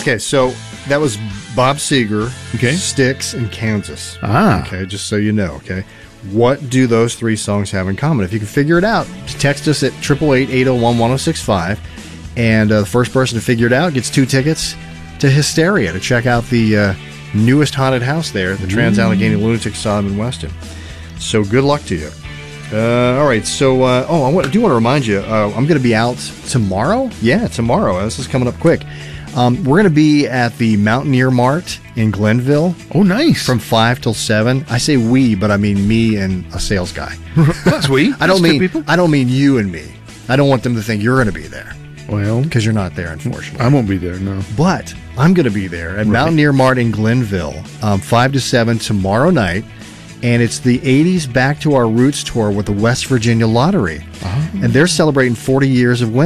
Okay, so that was Bob Seger, Okay. Styx, and Kansas. Ah. Okay, just so you know, okay? What do those three songs have in common? If you can figure it out, text us at 888-801-1065, and the first person to figure it out gets 2 tickets to Hysteria to check out the newest haunted house there, the Trans-Allegheny Lunatic Asylum in Weston. So good luck to you. All right, so I do want to remind you, I'm going to be out tomorrow. Yeah, tomorrow. This is coming up quick. We're going to be at the Mountaineer Mart in Glenville. Oh, nice. From 5 till 7. I say we, but I mean me and a sales guy. That's we. I don't That's mean good people. I don't mean you and me. I don't want them to think you're going to be there Well, because you're not there, unfortunately. I won't be there, no. But I'm going to be there at Mountaineer Mart in Glenville, 5 to 7 tomorrow night. And it's the 80s Back to Our Roots tour with the West Virginia Lottery. And they're celebrating 40 years of winning.